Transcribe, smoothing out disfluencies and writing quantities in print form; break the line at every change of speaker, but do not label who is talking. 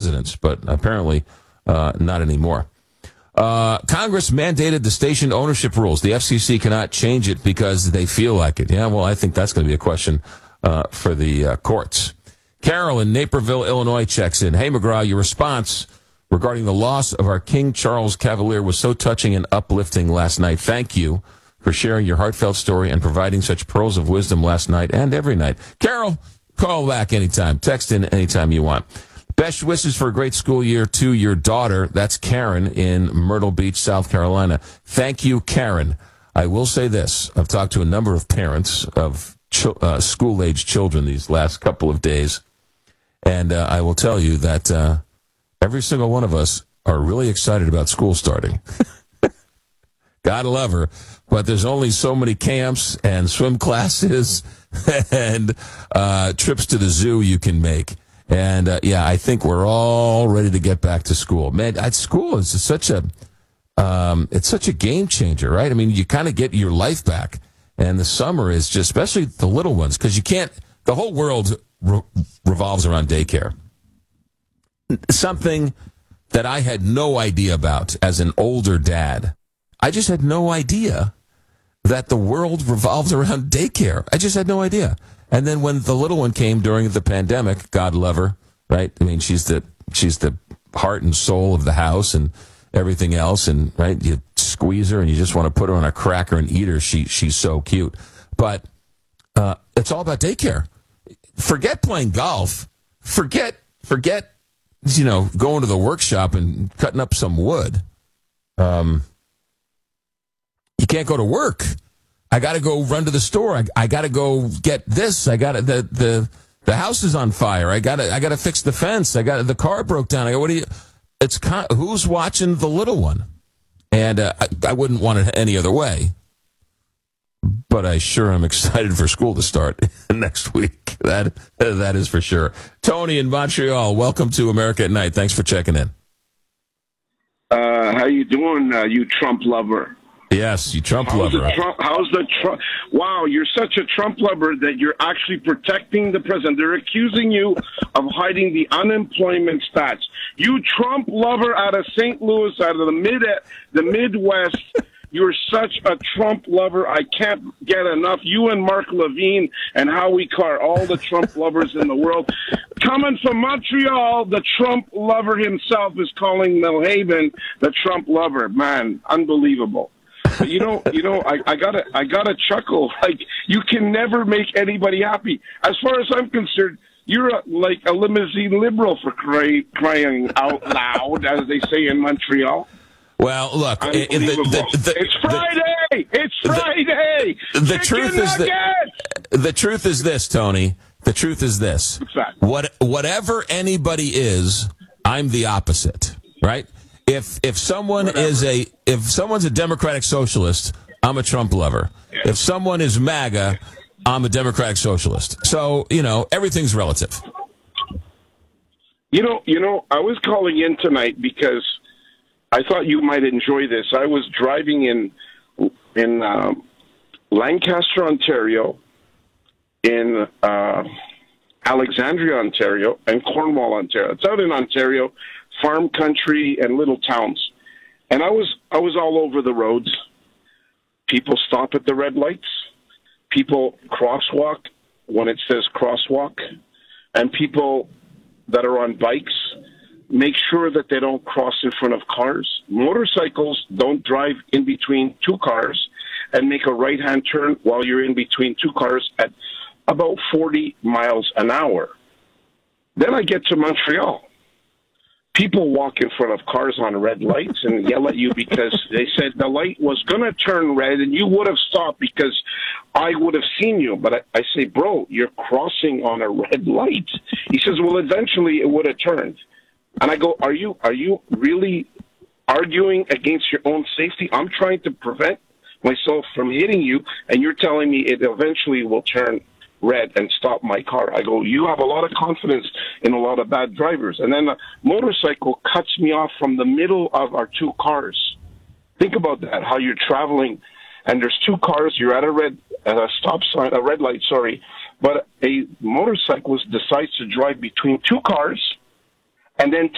residents, but apparently not anymore. Congress mandated the station ownership rules. The FCC cannot change it because they feel like it. Yeah, well, I think that's going to be a question for the courts. Carol in Naperville, Illinois checks in. Hey, McGraw, your response regarding the loss of our King Charles Cavalier was so touching and uplifting last night. Thank you for sharing your heartfelt story and providing such pearls of wisdom last night and every night. Carol, call back anytime. Text in anytime you want. Best wishes for a great school year to your daughter. That's Karen in Myrtle Beach, South Carolina. Thank you, Karen. I will say this. I've talked to a number of parents of school-age children these last couple of days, and I will tell you that every single one of us are really excited about school starting. Gotta love her, but there's only so many camps and swim classes and trips to the zoo you can make. And, I think we're all ready to get back to school. Man, school is such a game changer, right? I mean, you kind of get your life back. And the summer is just, especially the little ones, because the whole world revolves around daycare. Something that I had no idea about as an older dad. I just had no idea that the world revolves around daycare. I just had no idea. And then when the little one came during the pandemic, God love her, right? I mean, she's the heart and soul of the house and everything else. And right, you squeeze her and you just want to put her on a cracker and eat her. She's so cute. But it's all about daycare. Forget playing golf. Forget going to the workshop and cutting up some wood. You can't go to work. I got to go run to the store. I got to go get this. The house is on fire. I got to fix the fence. The car broke down. Who's watching the little one? And I wouldn't want it any other way. But I sure am excited for school to start next week. That is for sure. Tony in Montreal, welcome to America at Night. Thanks for checking in.
How you doing, you Trump lover?
Yes, you Trump lover.
How's the Trump? Wow, you're such a Trump lover that you're actually protecting the president. They're accusing you of hiding the unemployment stats. You Trump lover out of St. Louis, out of the Midwest. You're such a Trump lover. I can't get enough. You and Mark Levine and Howie Carr, all the Trump lovers in the world. Coming from Montreal, the Trump lover himself is calling Milhaven the Trump lover. Man, unbelievable. But I gotta chuckle. Like, you can never make anybody happy. As far as I'm concerned, you're like a limousine liberal, for crying out loud, as they say in Montreal.
Well, look,
it's Friday. It's Friday.
The truth is this, Tony. The truth is this.
Exactly.
Whatever anybody is, I'm the opposite, right? If someone's a Democratic socialist, I'm a Trump lover. Yeah. If someone is MAGA, I'm a Democratic socialist. So, everything's relative.
I was calling in tonight because I thought you might enjoy this. I was driving in Lancaster, Ontario, in Alexandria, Ontario, and Cornwall, Ontario. It's out in Ontario, farm country and little towns. And I was all over the roads. People stop at the red lights. People crosswalk when it says crosswalk. And people that are on bikes make sure that they don't cross in front of cars. Motorcycles don't drive in between two cars and make a right-hand turn while you're in between two cars at about 40 miles an hour. Then I get to Montreal. People walk in front of cars on red lights and yell at you because they said the light was going to turn red and you would have stopped because I would have seen you. But I say, bro, you're crossing on a red light. He says, well, eventually it would have turned. And I go, are you really arguing against your own safety? I'm trying to prevent myself from hitting you, and you're telling me it eventually will turn red and stop my car. I go, you have a lot of confidence in a lot of bad drivers. And then the motorcycle cuts me off from the middle of our two cars. Think about that, how you're traveling, and there's two cars, you're at a red light, but a motorcyclist decides to drive between two cars and then